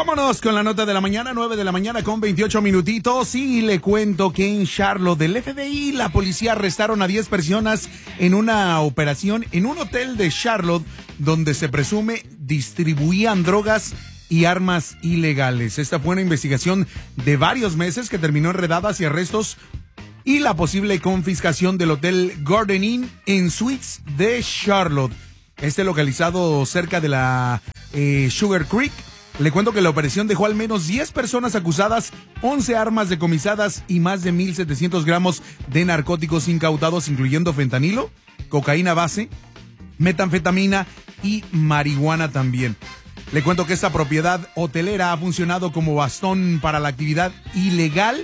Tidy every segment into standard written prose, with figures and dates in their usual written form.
Vámonos con la nota de la mañana, 9 de la mañana con 28 minutitos. Y le cuento que en Charlotte, del FBI y la policía arrestaron a 10 personas en una operación en un hotel de Charlotte donde se presume distribuían drogas y armas ilegales. Esta fue una investigación de varios meses que terminó en redadas y arrestos y la posible confiscación del hotel Garden Inn en Suites de Charlotte. Localizado cerca de la Sugar Creek. Le cuento que la operación dejó al menos 10 personas acusadas, 11 armas decomisadas y más de 1,700 gramos de narcóticos incautados, incluyendo fentanilo, cocaína base, metanfetamina y marihuana también. Le cuento que esta propiedad hotelera ha funcionado como bastón para la actividad ilegal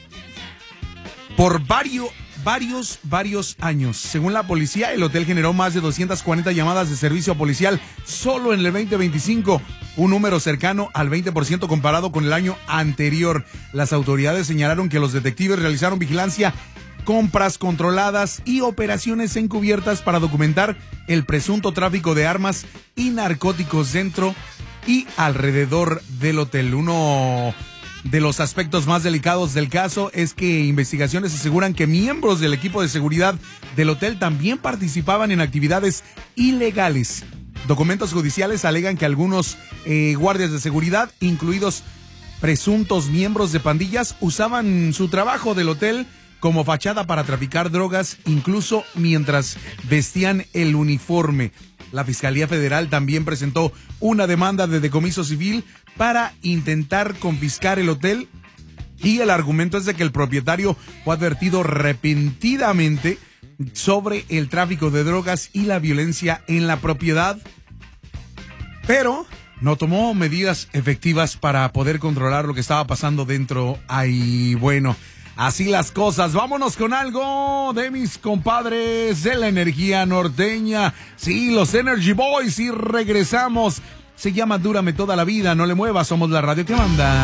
por varios años. Según la policía, el hotel generó más de 240 llamadas de servicio policial solo en el 2025, un número cercano al 20% comparado con el año anterior. Las autoridades señalaron que los detectives realizaron vigilancia, compras controladas y operaciones encubiertas para documentar el presunto tráfico de armas y narcóticos dentro y alrededor del hotel. Uno de los aspectos más delicados del caso es que investigaciones aseguran que miembros del equipo de seguridad del hotel también participaban en actividades ilegales. Documentos judiciales alegan que algunos guardias de seguridad, incluidos presuntos miembros de pandillas, usaban su trabajo del hotel como fachada para traficar drogas, incluso mientras vestían el uniforme. La Fiscalía Federal también presentó una demanda de decomiso civil para intentar confiscar el hotel, y el argumento es de que el propietario fue advertido repentinamente sobre el tráfico de drogas y la violencia en la propiedad, pero no tomó medidas efectivas para poder controlar lo que estaba pasando dentro ahí. Bueno, así las cosas. Vámonos con algo de mis compadres de la energía norteña. Sí, los Energy Boys, y regresamos. Se llama Dúrame Toda la Vida. No le muevas, somos la radio que manda.